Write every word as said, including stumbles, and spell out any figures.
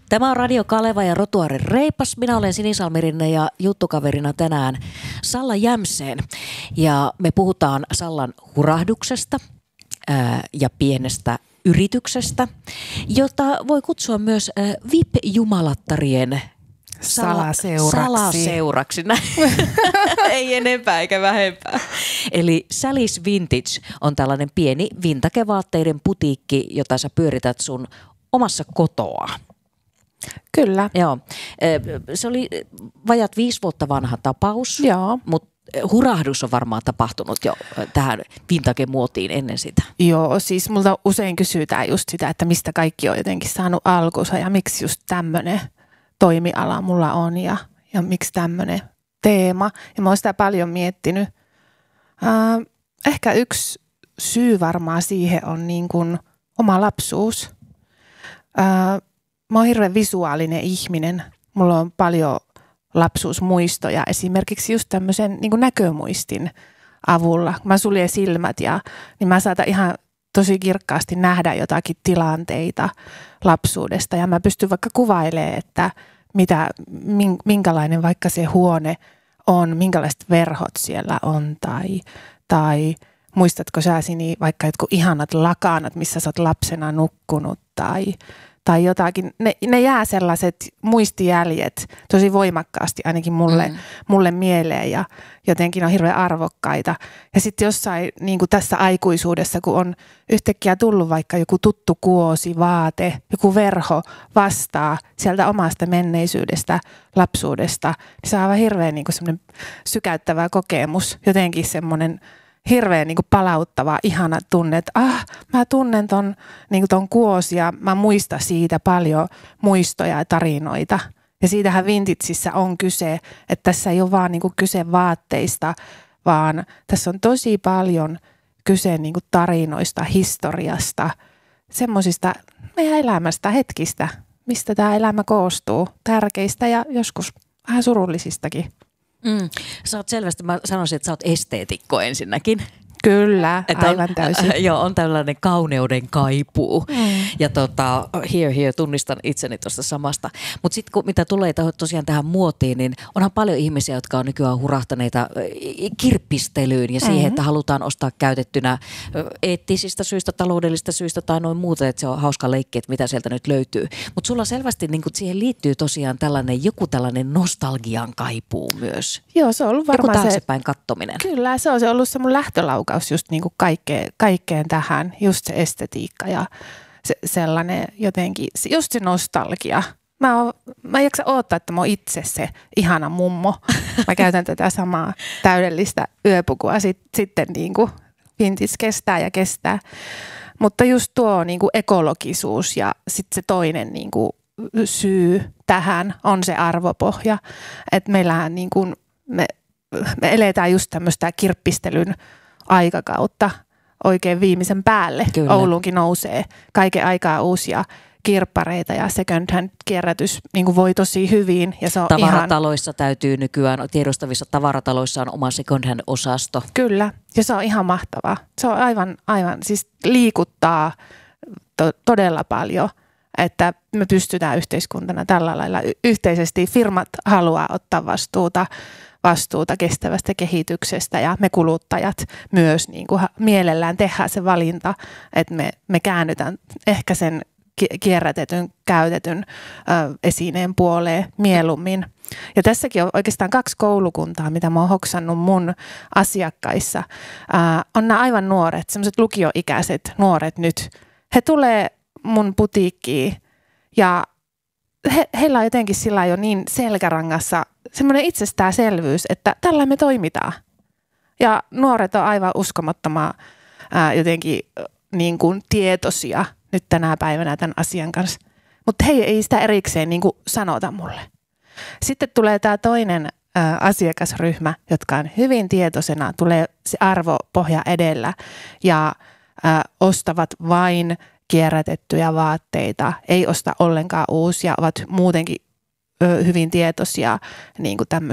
Tämä on Radio Kaleva ja Rotuaaren Reipas. Minä olen Sinisalmi Rinne ja juttukaverina tänään Salla Jämseen. Ja me puhutaan Sallan hurahduksesta ää, ja pienestä yrityksestä, jota voi kutsua myös ää, V I P-jumalattarien salaseuraksi. Salaseuraksi. Ei enempää eikä vähempää. Eli Sally's Vintage on tällainen pieni vintagevaatteiden putiikki, jota sä pyörität sun omassa kotoa. Kyllä. Joo. Se oli vajat viisi vuotta vanha tapaus, Joo. mutta hurahdus on varmaan tapahtunut jo tähän vintage-muotiin ennen sitä. Joo, siis multa usein kysytään just sitä, että mistä kaikki on jotenkin saanut alkunsa ja miksi just tämmöinen toimiala mulla on ja, ja miksi tämmöinen teema. Ja mä oon sitä paljon miettinyt. Äh, ehkä yksi syy varmaan siihen on niin kuin oma lapsuus. Äh, Mä oon hirveän visuaalinen ihminen. Mulla on paljon lapsuusmuistoja esimerkiksi just tämmöisen niin kuin näkömuistin avulla. Kun mä suljen silmät, ja, niin mä saatan ihan tosi kirkkaasti nähdä jotakin tilanteita lapsuudesta. Ja mä pystyn vaikka kuvailemaan, että mitä, minkälainen vaikka se huone on, minkälaiset verhot siellä on. Tai, tai muistatko sä, Sini, vaikka jotkut ihanat lakanat, missä sä oot lapsena nukkunut tai... tai jotakin, ne, ne jää sellaiset muistijäljet tosi voimakkaasti ainakin mulle, mm. mulle mieleen ja jotenkin on hirveän arvokkaita. Ja sitten jossain niin kuin tässä aikuisuudessa, kun on yhtäkkiä tullut vaikka joku tuttu kuosi, vaate, joku verho vastaa sieltä omasta menneisyydestä, lapsuudesta, niin se on aivan hirveän niin kuin semmoinen sykäyttävä kokemus, jotenkin semmoinen hirveän niin kuin palauttava, ihana tunne, että ah, mä tunnen ton, niin kuin ton kuosi ja mä muistan siitä paljon muistoja ja tarinoita. Ja siitähän Vintageissa on kyse, että tässä ei ole vaan niin kuin kyse vaatteista, vaan tässä on tosi paljon kyse niin kuin tarinoista, historiasta, semmoisista meidän elämästä, hetkistä, mistä tämä elämä koostuu, tärkeistä ja joskus vähän surullisistakin. Mm. Sä oot selvästi, mä sanoisin, että sä oot esteetikko ensinnäkin. Kyllä, että aivan on, täysin. Äh, joo, on tällainen kauneuden kaipuu. Mm. Ja tota, here, here, tunnistan itseni tuosta samasta. Mutta sitten mitä tulee tosiaan tähän muotiin, niin onhan paljon ihmisiä, jotka on nykyään hurahtaneita kirppistelyyn ja siihen, mm-hmm. että halutaan ostaa käytettynä eettisistä syistä, taloudellisista syistä tai noin muuta, että se on hauska leikki, että mitä sieltä nyt löytyy. Mutta sulla selvästi niin siihen liittyy tosiaan tällainen, joku tällainen nostalgian kaipuu myös. Joo, se on ollut varmaan joku taaksepäin kattominen. Kyllä, se on se ollut se mun lähtölaukaus just niin kuin kaikkeen, kaikkeen tähän, just se estetiikka ja se, sellainen jotenkin, just se nostalgia. Mä, oon, mä en jaksa odottaa, että mä oon itse se ihana mummo. Mä käytän tätä samaa täydellistä yöpukua sit, sitten niin kuin Vintage kestää ja kestää. Mutta just tuo niin kuin ekologisuus ja sitten se toinen niin kuin syy tähän on se arvopohja. Että meillähän niin kuin me, me eletään just tämmöistä kirppistelyn aikakautta oikein viimeisen päälle. Kyllä. Ouluunkin nousee kaiken aikaa uusia kirppareita ja second hand kierrätys niin kuin voi tosi hyvin. Ja se on tavarataloissa ihan... täytyy nykyään, tiedostavissa tavarataloissa on oma second hand osasto. Kyllä, ja se on ihan mahtavaa. Se on aivan, aivan siis liikuttaa to- todella paljon, että me pystytään yhteiskuntana tällä lailla yhteisesti. Firmat haluaa ottaa vastuuta. vastuuta kestävästä kehityksestä ja me kuluttajat myös niin kuin mielellään tehdään se valinta, että me, me käännytään ehkä sen kierrätetyn, käytetyn ö, esineen puoleen mieluummin. Ja tässäkin on oikeastaan kaksi koulukuntaa, mitä mä oon hoksannut mun asiakkaissa. Ö, on nämä aivan nuoret, semmoiset lukioikäiset nuoret nyt. He tulee mun putiikkiin ja he, heillä on jotenkin sillä jo niin selkärangassa semmoinen itsestäänselvyys, että tällä me toimitaan. Ja nuoret on aivan uskomattoman ää, jotenkin niin kuin tietoisia nyt tänä päivänä tämän asian kanssa. Mutta he ei sitä erikseen niin kuin sanota mulle. Sitten tulee tämä toinen ää, asiakasryhmä, jotka on hyvin tietoisena, tulee se arvopohja edellä ja ää, ostavat vain kierrätettyjä vaatteita, ei osta ollenkaan uusia, ovat muutenkin ö, hyvin tietoisia niin kuin tämmöistä